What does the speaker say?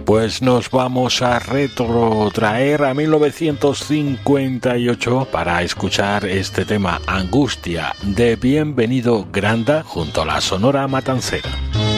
Pues nos vamos a retrotraer a 1958 para escuchar este tema Angustia de Bienvenido Granda junto a la Sonora Matancera.